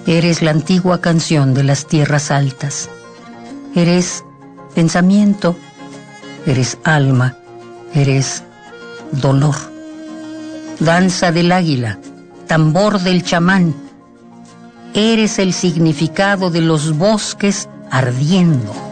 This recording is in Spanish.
Eres la antigua canción de las tierras altas. Eres pensamiento, eres alma, eres dolor. Danza del águila, tambor del chamán. Eres el significado de los bosques ardiendo.